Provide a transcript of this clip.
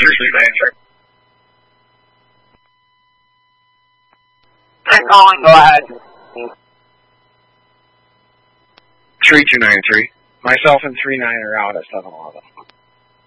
3293. I'm calling. Go ahead. 3293. Myself and 39 are out at 7-Eleven.